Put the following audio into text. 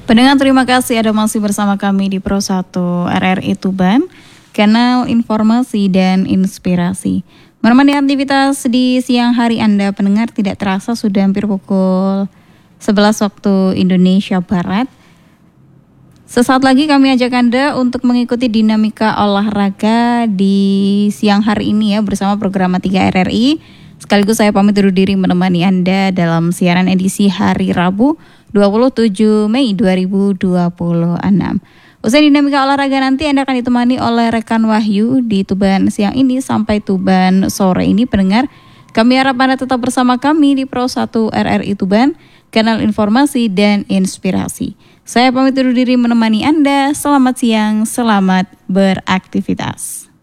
Pendengar, terima kasih Anda masih bersama kami di Pro 1 RRI Tuban, kanal informasi dan inspirasi. Menemani aktivitas di siang hari Anda, pendengar, tidak terasa sudah hampir pukul 11 waktu Indonesia Barat. Sesaat lagi kami ajak Anda untuk mengikuti dinamika olahraga di siang hari ini ya bersama program 3 RRI. Sekaligus saya pamit undur diri menemani Anda dalam siaran edisi hari Rabu 27 Mei 2026. Usai dinamika olahraga nanti Anda akan ditemani oleh rekan Wahyu di Tuban siang ini sampai Tuban sore ini. Pendengar, kami harap Anda tetap bersama kami di Pro 1 RRI Tuban, kanal informasi dan inspirasi. Saya pamit undur diri menemani Anda. Selamat siang, selamat beraktivitas.